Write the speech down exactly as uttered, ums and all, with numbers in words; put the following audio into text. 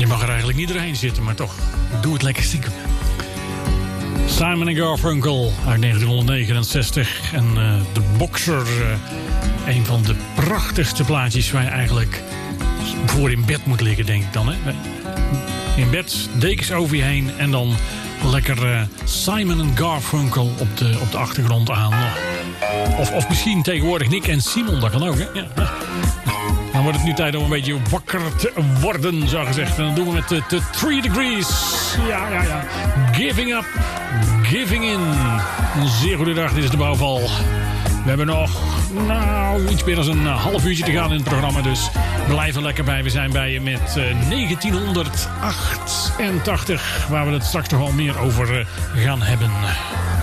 mag er eigenlijk niet doorheen zitten, maar toch, doe het lekker stiekem. Simon en Garfunkel uit negentienhonderdnegenenzestig. En uh, de Boxer, uh, een van de prachtigste plaatjes waar je eigenlijk voor in bed moet liggen, denk ik dan. Hè? In bed, dekens over je heen en dan lekker uh, Simon en Garfunkel op de, op de achtergrond aan. Of, of misschien tegenwoordig Nick en Simon, dat kan ook. Hè? Ja. Dan wordt het nu tijd om een beetje wakker te worden, zo gezegd. En dan doen we met de, de Three Degrees. Ja, ja, ja. Giving up, giving in. Een zeer goede dag, dit is de Bouwval. We hebben nog, nou, iets meer dan een half uurtje te gaan in het programma. Dus blijf er lekker bij. We zijn bij je met uh, negentienhonderdachtentachtig. Waar we het straks toch al meer over uh, gaan hebben.